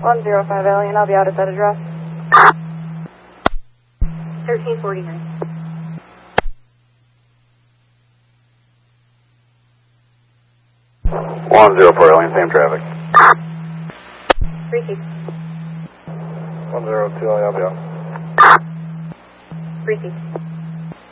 105 Alien, I'll be out at that address. 1349. One zero four Alien, same traffic. 36. 102 Alien, I'll be out. 36.